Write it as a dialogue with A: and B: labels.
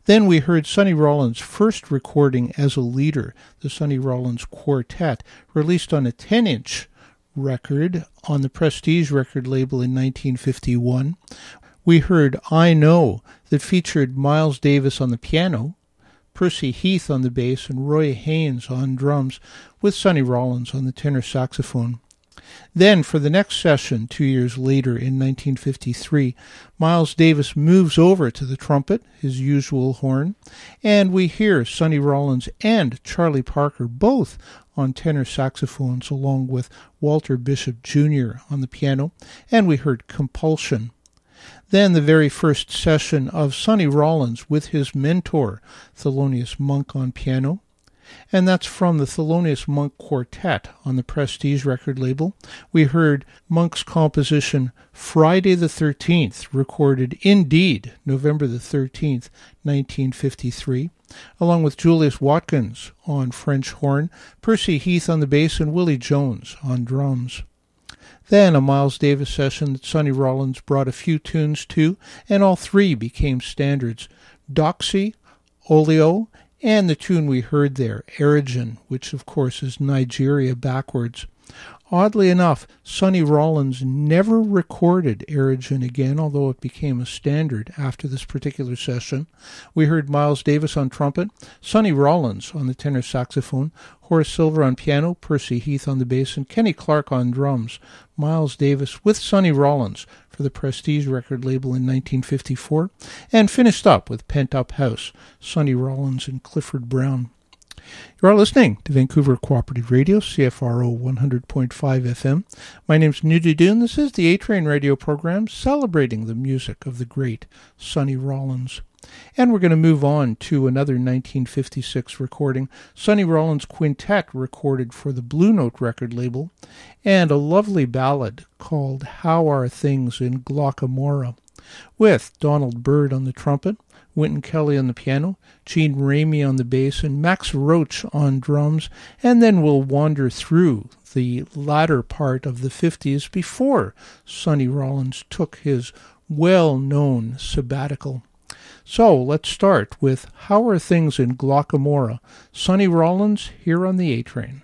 A: Then we heard Sonny Rollins' first recording as a leader, the Sonny Rollins Quartet, released on a 10-inch record on the Prestige record label in 1951. We heard I Know, that featured Miles Davis on the piano, Percy Heath on the bass, and Roy Haynes on drums, with Sonny Rollins on the tenor saxophone. Then, for the next session, 2 years later in 1953, Miles Davis moves over to the trumpet, his usual horn, and we hear Sonny Rollins and Charlie Parker both on tenor saxophones, along with Walter Bishop Jr. on the piano, and we heard Compulsion. Then the very first session of Sonny Rollins with his mentor, Thelonious Monk, on piano, and that's from the Thelonious Monk Quartet on the Prestige record label. We heard Monk's composition Friday the 13th, recorded indeed November the 13th, 1953, along with Julius Watkins on French horn, Percy Heath on the bass, and Willie Jones on drums. Then a Miles Davis session that Sonny Rollins brought a few tunes to, and all three became standards: Doxy, Olio, and the tune we heard there, Erigen, which of course is Nigeria backwards. Oddly enough, Sonny Rollins never recorded Erigen again, although it became a standard after this particular session. We heard Miles Davis on trumpet, Sonny Rollins on the tenor saxophone, Horace Silver on piano, Percy Heath on the bass, and Kenny Clarke on drums. Miles Davis with Sonny Rollins for the Prestige record label in 1954, and finished up with Pent Up House, Sonny Rollins and Clifford Brown. You are listening to Vancouver Cooperative Radio, CFRO 100.5 FM. My name's Nudie Doon. This is the A-Train radio program celebrating the music of the great Sonny Rollins. And we're going to move on to another 1956 recording, Sonny Rollins Quintet, recorded for the Blue Note record label, and a lovely ballad called How Are Things in Glockamora, with Donald Byrd on the trumpet, Wynton Kelly on the piano, Gene Ramey on the bass, and Max Roach on drums, and then we'll wander through the latter part of the 50s before Sonny Rollins took his well-known sabbatical. So let's start with How Are Things in Glockamora, Sonny Rollins here on the A-Train.